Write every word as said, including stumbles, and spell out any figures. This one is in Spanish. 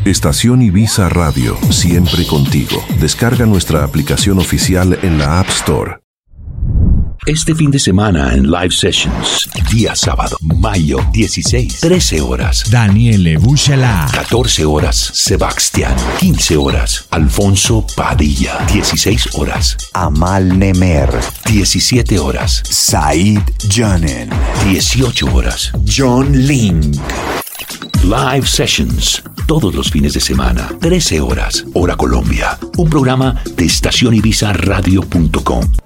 Estación Ibiza Radio, siempre contigo. Descarga nuestra aplicación oficial en la App Store. Este fin de semana en Live Sessions, día sábado, mayo dieciséis, trece horas, Daniele Buchalá. catorce horas, Sebastián, quince horas, Alfonso Padilla, dieciséis horas, Amal Nemer, diecisiete horas, Said Janen, dieciocho horas, John Link. Live Sessions, todos los fines de semana, trece horas, hora Colombia, un programa de estación ibiza radio punto com.